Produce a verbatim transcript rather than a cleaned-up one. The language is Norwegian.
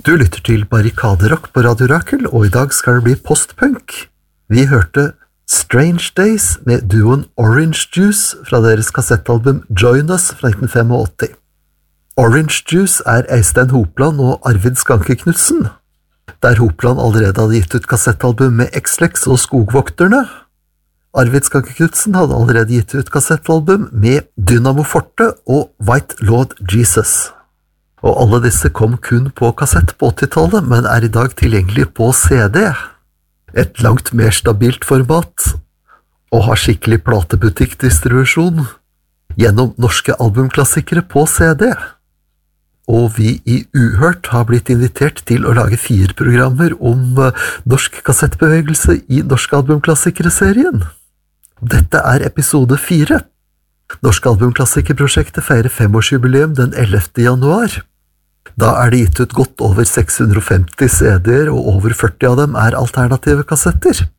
Du lytter til Barrikaderock på Radio Rakel, og i dag skal det bli postpunk. Vi hørte Strange Days med duoen Orange Juice fra deres kassettalbum Join Us fra nitten åttifem. Orange Juice er Øystein Hopland og Arvid Skanke Knudsen, der Hopland allerede hadde gitt ut kassettalbum med X-Lex og Skogvokterne. Arvid Skanke Knudsen hadde allerede gitt ut kassettalbum med Dynamo Forte og White Lord Jesus. Og alle disse kom kun på kassett på åttitallet, men er i dag tilgjengelig på C D. Et langt mer stabilt format, og har skikkelig platebutikkdistribusjon gjennom norske albumklassikere på C D. Og vi i Uhørt har blitt invitert til å lage fire programmer om norsk kassettbevegelse i Norske albumklassikere-serien. Dette er episode fire. Norske albumklassikerprosjektet feirer femårsjubileum den ellevte januar. Da er det gitt ut godt over seks hundre og femti C D-er, og over førti av dem er alternative kassetter.